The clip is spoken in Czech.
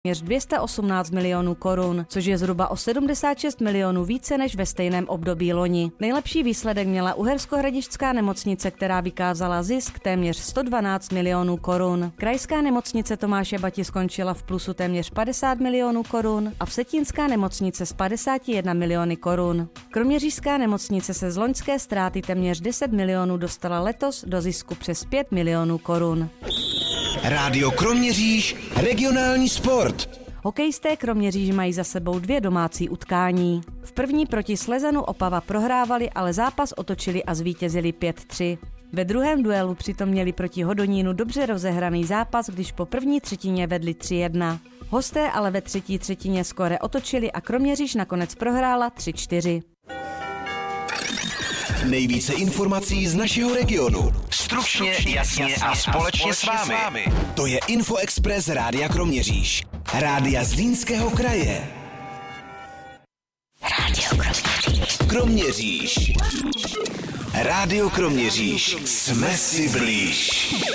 téměř 218 milionů korun, což je zhruba o 76 milionů více než ve stejném období loni. Nejlepší výsledek měla Uherskohradišťská nemocnice, která vykázala zisk téměř 112 milionů korun. Krajská nemocnice Tomáše Bati skončila v plusu téměř 50 milionů korun a Vsetínská nemocnice s 51 miliony korun. Kroměřížská nemocnice se z loňské ztráty téměř 10 milionů dostala letos do zisku přes 5 milionů korun. Rádio Kroměříž, regionální sport. Hokejisté Kroměříže mají za sebou 2 domácí utkání. V první proti Slezanu Opava prohrávali, ale zápas otočili a zvítězili 5-3. Ve druhém duelu přitom měli proti Hodonínu dobře rozehraný zápas, když po první třetině vedli 3-1. Hosté ale ve třetí třetině skóre otočili a Kroměříž nakonec prohrála 3-4. Nejvíce informací z našeho regionu. Stručně, jasně a společně s vámi. To je Infoexpress Rádia Kroměříž. Rádia Zlínského kraje. Rádio Kroměříž. Rádio Kroměříž. Jsme si blíž.